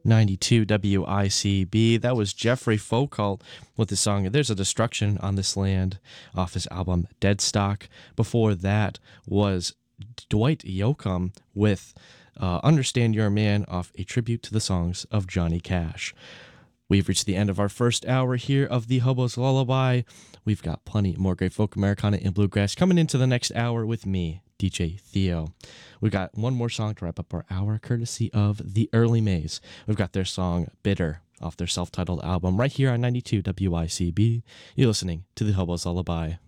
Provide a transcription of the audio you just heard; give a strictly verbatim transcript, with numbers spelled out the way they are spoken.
ninety-two W I C B. That was Jeffrey Foucault with the song There's a Destruction on This Land off his album Deadstock. Before that was Dwight Yoakam with uh, Understand You're a Man off a tribute to the songs of Johnny Cash. We've reached the end of our first hour here of the Hobo's Lullaby. We've got plenty more great folk, Americana, and bluegrass coming into the next hour with me, D J Theo. We've got one more song to wrap up our hour, courtesy of the Early Mays. We've got their song Bitter off their self-titled album right here on ninety-two W I C B. You're listening to the Hobo's Lullaby.